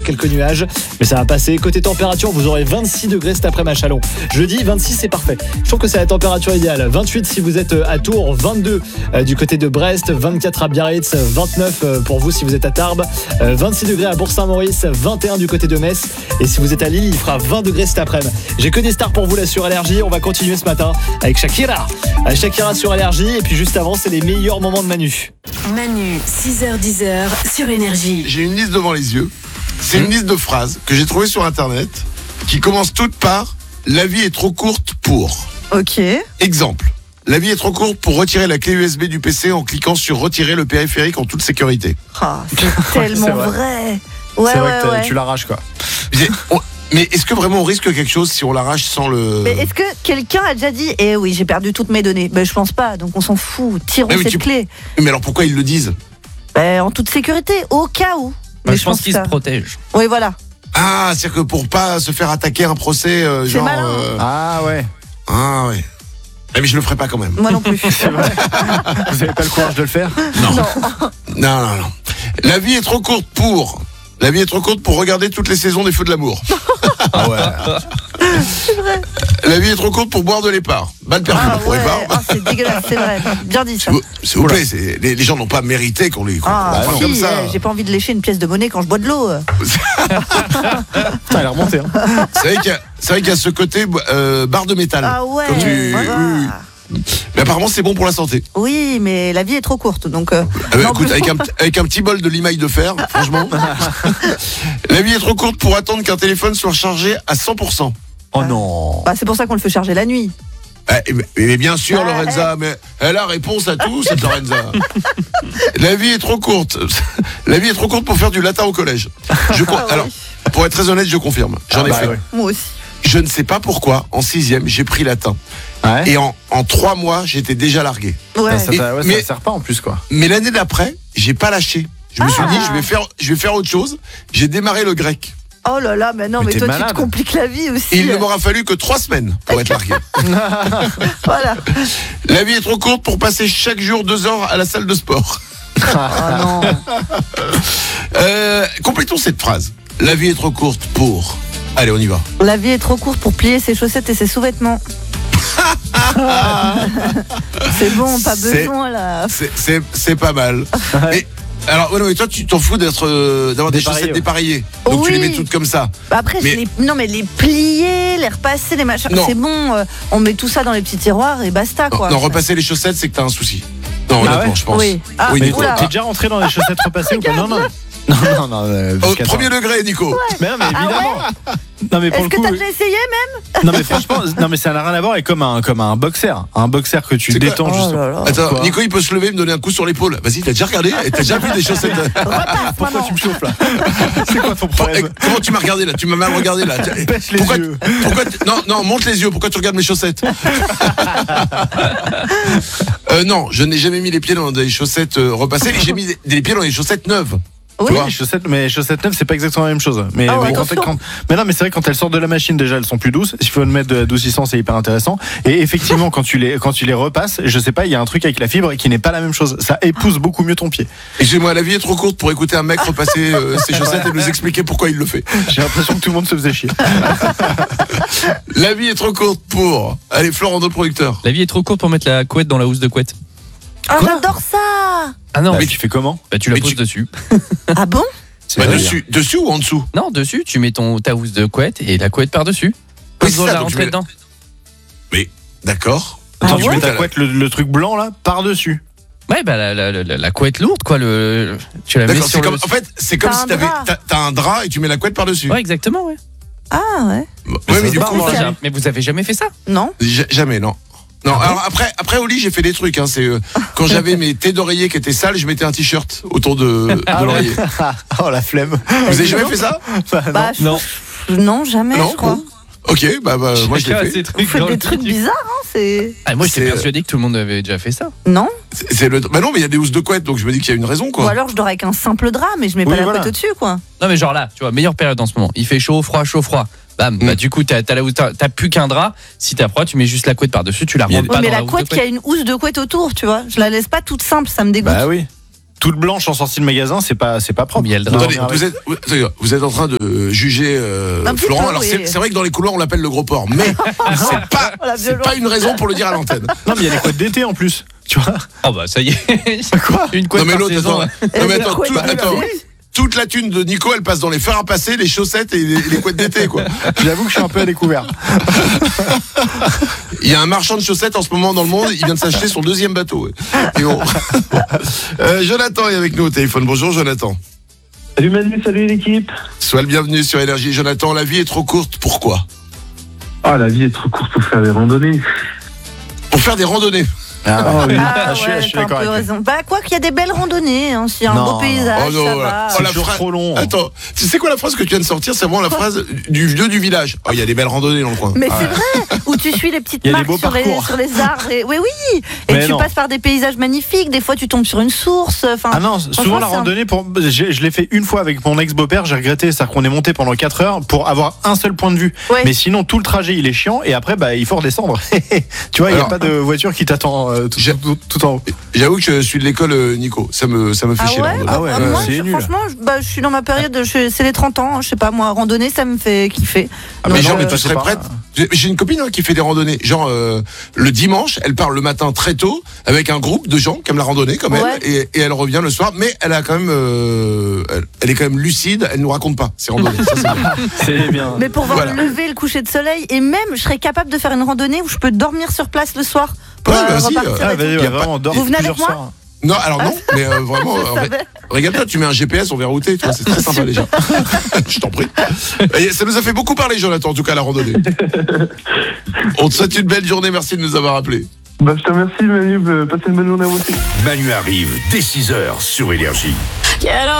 quelques nuages, mais ça va passer. Côté température, vous aurez 26 degrés cet après-midi à Chalon. Jeudi, 26, c'est parfait. Je trouve que c'est la température idéale. 28 si vous êtes à Tours, 22 du côté de Brest, 24 à Biarritz, 29 pour vous si vous êtes à Tarbes, 26 degrés à Bourg-Saint-Maurice, 21 du côté de Metz. Et si vous êtes à Lille, il fera 20 degrés cet après-midi. J'ai que des stars pour vous là sur Énergie. On va continuer ce matin avec Shakira. Shakira sur Énergie. Et puis juste avant, c'est les meilleurs moments de Manu. Manu, 6h-10h sur Énergie. J'ai une liste devant les yeux. C'est une liste de phrases que j'ai trouvées sur Internet qui commencent toutes par « La vie est trop courte pour ». Ok. Exemple. La vie est trop courte pour retirer la clé USB du PC en cliquant sur « Retirer le périphérique en toute sécurité Ah, c'est tellement c'est vrai. Ouais, c'est vrai que ouais. tu l'arraches quoi. ». Mais est-ce que vraiment on risque quelque chose si on l'arrache sans le... Mais est-ce que quelqu'un a déjà dit eh oui, j'ai perdu toutes mes données? Ben je pense pas, donc on s'en fout. Tirons Mais cette clé. Mais alors pourquoi ils le disent? Ben, en toute sécurité, au cas où. Moi, je pense qu'ils que se ça- protègent. Oui, voilà. Ah, c'est-à-dire que pour pas se faire attaquer un procès genre... malin. Ah ouais. Ah ouais. Mais je le ferai pas quand même. Moi non plus. C'est vrai. Vous avez pas le courage de le faire? Non. La vie est trop courte pour... La vie est trop courte pour regarder toutes les saisons des Feux de l'amour. Ah ouais. La vie est trop courte pour boire de l'épar. Balle perdue Ah pour ouais. l'épar. Ah, c'est dégueulasse, c'est vrai. Bien dit ça. S'il vous plaît, les gens n'ont pas mérité qu'on les Ah, parle si, comme ça. j'ai pas envie de lécher une pièce de monnaie quand je bois de l'eau. Putain, elle est remontée. Hein. C'est vrai qu'il y a ce côté barre de métal. Ah ouais. Quand tu- voilà. Mais apparemment, c'est bon pour la santé. Oui, mais la vie est trop courte, donc. Ah bah, non, écoute, plus- avec un petit bol de limaille de fer, franchement. La vie est trop courte pour attendre qu'un téléphone soit chargé à 100%. Oh non. Bah, c'est pour ça qu'on le fait charger la nuit. Mais bien sûr, Ouais. Lorenza, mais elle a réponse à tout, cette Lorenza. La vie est trop courte. La vie est trop courte pour faire du latin au collège. Alors, pour être très honnête, je confirme. J'en ai fait. Ouais. Moi aussi. Je ne sais pas pourquoi, en 6e, j'ai pris latin. Ouais. Et en 3 mois, j'étais déjà largué. Ouais. Ça mais- sert pas en plus quoi. Mais l'année d'après, j'ai pas lâché. Je me suis dit, je vais faire autre chose. J'ai démarré le grec. Oh là là, mais non, Mais mais t'es toi, tu malade. te compliques la vie aussi. Et il ne m'aura fallu que 3 semaines pour être largué. Voilà. La vie est trop courte pour passer chaque jour 2 heures à la salle de sport. Oh non. Complétons cette phrase. La vie est trop courte pour... Allez, on y va. La vie est trop courte pour plier ses chaussettes et ses sous-vêtements. C'est bon, pas C'est- besoin là. C'est pas mal. Et, alors, ouais, non, mais toi, tu t'en fous d'avoir des Dépareillé, chaussettes ouais. dépareillées. Donc tu les Oui. mets toutes comme ça. Après, Mais- non, mais les plier, les repasser, les machins, Non. c'est bon. On met tout ça dans les petits tiroirs et basta quoi. Non, repasser les chaussettes, c'est que t'as un souci. Non, Ah honnêtement, ouais je pense. Oui. Ah, Oui, Mais Nico. oula. t'es déjà rentré dans les chaussettes repassées ou pas? Non. Non. Premier degré, Nico. Mais non, mais évidemment. Non, mais pour Est-ce le que coup. t'as déjà essayé même? Non, mais franchement, non, mais ça n'a rien à voir avec comme un boxer. Un boxer que tu C'est quoi détends Oh juste. là là. Attends, Quoi Nico, il peut se lever et me donner un coup sur l'épaule. Vas-y, t'as déjà regardé? T'as déjà vu des chaussettes? Pourquoi tu me chauffes là? C'est quoi ton Eh, problème? comment tu m'as regardé là? Tu m'as mal regardé là. Pêche les Pourquoi, yeux. non, monte les yeux. Pourquoi tu regardes mes chaussettes? Non, je n'ai jamais mis les pieds dans des chaussettes repassées. J'ai mis les pieds dans des chaussettes neuves. Oui. Tu vois Les chaussettes, mais chaussettes neuves, c'est pas exactement la même chose. Mais, Ah ouais, mais attention. mais non, mais c'est vrai, quand elles sortent de la machine, déjà, elles sont plus douces. S'il faut mettre de l'adoucissant, c'est hyper intéressant. Et effectivement, quand tu les repasses, je sais pas, il y a un truc avec la fibre qui n'est pas la même chose. Ça épouse beaucoup mieux ton pied. Excusez-moi, la vie est trop courte pour écouter un mec repasser ses chaussettes et nous expliquer pourquoi il le fait. J'ai l'impression que tout le monde se faisait chier. La vie est trop courte pour... Allez, Florent, notre producteur. La vie est trop courte pour mettre la couette dans la housse de couette. Ah, j'adore ça. Ah non, Mais tu fais comment? bah, tu la mais poses tu- dessus. Ah bon? C'est Bah, vrai. dessus ou en dessous? Non, dessus, tu mets ta housse de couette et la couette par-dessus. Pas Oui, besoin c'est de ça, la donc tu rentrer mets- dedans. Mais, d'accord. Attends, Ah tu ouais mets ta couette, le truc blanc là, par-dessus. Ouais, bah la couette lourde, quoi. Tu la mets D'accord, sur c'est le... comme, en fait, c'est comme T'as si un drap. t'as un drap et tu mets la couette par-dessus. Ouais, exactement, ouais. Ah ouais. Ouais, mais du barre coup, dans la Ça, vie. mais vous avez jamais fait ça? Non. Jamais, non. Non, alors après au lit, j'ai fait des trucs. Hein, c'est quand j'avais mes tés d'oreiller qui étaient sales, je mettais un t-shirt autour de l'oreiller. Oh la flemme. Vous avez jamais fait ça? Bah, Non. non, jamais, Non, je crois. bon. Ok, bah moi je l'ai Chacun a fait. ses Vous trucs faites dans des le trucs truc. bizarres, hein, c'est. Ah, moi, j'étais C'est- persuadé que tout le monde avait déjà fait ça. Non. Bah non, mais il y a des housses de couette, donc je me dis qu'il y a une raison, quoi. Ou alors je dors avec un simple drap, mais je mets Oui, pas la voilà. couette au-dessus, quoi. Non, mais genre là, tu vois, meilleure période en ce moment. Il fait chaud, froid, chaud, froid. Bam, bah du coup, t'as plus qu'un drap. Si t'as froid, tu mets juste la couette par-dessus, tu la rentres Oui, pas mais dans la housse de couette qui a une housse de couette autour, tu vois. Je la laisse pas toute simple, ça me dégoûte. Bah oui. toute blanche en sortie de magasin, c'est pas propre. Il y a le drap. Attendez, vous êtes en train de juger Un petit Florent. peu, Alors oui. c'est vrai que dans les couloirs on l'appelle le gros porc, mais c'est pas une raison pour le dire à l'antenne. Non, mais il y a les couettes d'été en plus. Tu vois. Oh bah ça y est. Quoi? Une couette Non mais par l'autre, saison. toute la thune de Nico, elle passe dans les fers à passer, les chaussettes et les couettes d'été, quoi. J'avoue que je suis un peu à découvert. Il y a un marchand de chaussettes en ce moment dans le monde, il vient de s'acheter son 2e bateau. Et bon. Jonathan est avec nous au téléphone. Bonjour Jonathan. Salut Manu, salut l'équipe. Sois le bienvenu sur Énergie. Jonathan, la vie est trop courte, pourquoi? Ah, la vie est trop courte pour faire des randonnées. Pour faire des randonnées. Ah oui. Ah je ouais, suis t'as un d'accord peu avec lui. raison. Bah quoi qu'il y a des belles randonnées, hein, s'il y a un Non. beau paysage, Oh non, ça voilà. va. Oh, C'est la toujours phrase- trop long. Attends, tu sais quoi la phrase que tu viens de sortir? C'est vraiment la phrase du vieux du village. Oh, il y a des belles randonnées dans le coin. Mais Ah, c'est vrai, où tu suis les petites Il y a des marques beaux sur parcours. sur les arbres. Oui, oui. Et Mais tu non. passes par des paysages magnifiques. Des fois, tu tombes sur une source. Enfin, Ah non, franchement, souvent la c'est un- randonnée, je l'ai fait une fois avec mon ex-beau-père, j'ai regretté, c'est-à-dire qu'on est monté pendant 4 heures pour avoir un seul point de vue. Ouais. Mais sinon, tout le trajet, il est chiant et après, il faut redescendre. Tu vois, il n'y a Alors- pas de voiture qui t'attend tout en haut. J'avoue que je suis de l'école Nico. Ça me fait Ah chier. la ouais, randonnée. Ah ouais, moi, c'est nul. franchement, je suis dans ma période, c'est les 30 ans, je sais pas, moi, randonnée, ça me fait kiffer. Ah, Mais bah genre, non, mais tu passez serais par prête? là. J'ai une copine qui fait des randonnées. Genre, le dimanche, elle part le matin très tôt avec un groupe de gens qui aiment la randonnée quand même. Ouais. Et elle revient le soir. Mais elle a quand même, elle est quand même lucide. Elle nous raconte pas ses randonnées. Ça, c'est bien. C'est bien. Mais pour voir Voilà. le lever, le coucher de soleil, et même, je serais capable de faire une randonnée où je peux dormir sur place le soir pour Ouais, vas-y, repartir. Ah, et tout. vas-y, Y a vraiment, on dort Vous venez plusieurs avec moi soirs. Non, alors non, mais vraiment, Je savais. regarde-toi, tu mets un GPS, on verra où t'es, tu vois, c'est très sympa déjà. Je t'en prie. Et ça nous a fait beaucoup parler, Jonathan, en tout cas, la randonnée. On te souhaite une belle journée, merci de nous avoir appelés. Bah, je te remercie Manu, passez une bonne journée à vous aussi. Manu arrive dès 6h sur Énergie.